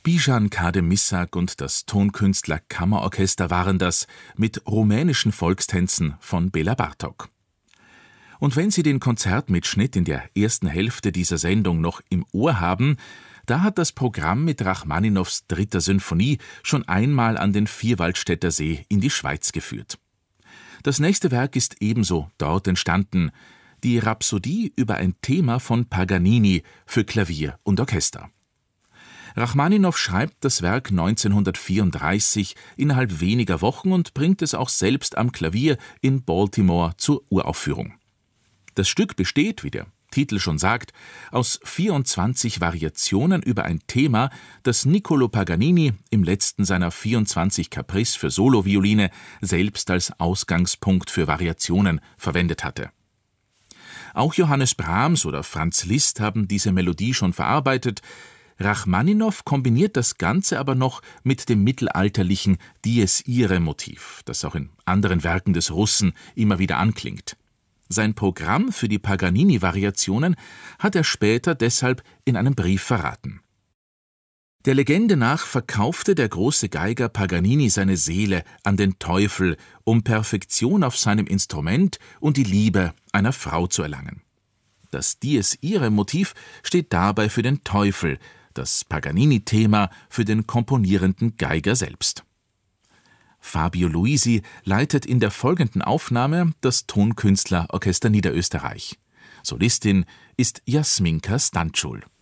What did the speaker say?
Bijan Kade-Missak und das Tonkünstler Kammerorchester waren das mit rumänischen Volkstänzen von Béla Bartók. Und wenn Sie den Konzertmitschnitt in der ersten Hälfte dieser Sendung noch im Ohr haben, da hat das Programm mit Rachmaninows 3. Sinfonie schon einmal an den Vierwaldstätter See in die Schweiz geführt. Das nächste Werk ist ebenso dort entstanden, die Rhapsodie über ein Thema von Paganini für Klavier und Orchester. Rachmaninow schreibt das Werk 1934 innerhalb weniger Wochen und bringt es auch selbst am Klavier in Baltimore zur Uraufführung. Das Stück besteht, wie der Titel schon sagt, aus 24 Variationen über ein Thema, das Niccolò Paganini im letzten seiner 24 Caprice für Solovioline selbst als Ausgangspunkt für Variationen verwendet hatte. Auch Johannes Brahms oder Franz Liszt haben diese Melodie schon verarbeitet. Rachmaninow kombiniert das Ganze aber noch mit dem mittelalterlichen Dies Irae-Motiv, das auch in anderen Werken des Russen immer wieder anklingt. Sein Programm für die Paganini-Variationen hat er später deshalb in einem Brief verraten. Der Legende nach verkaufte der große Geiger Paganini seine Seele an den Teufel, um Perfektion auf seinem Instrument und die Liebe einer Frau zu erlangen. Das Dies Irae-Motiv steht dabei für den Teufel, das Paganini-Thema für den komponierenden Geiger selbst. Fabio Luisi leitet in der folgenden Aufnahme das Tonkünstlerorchester Niederösterreich. Solistin ist Jasminka Stanczul.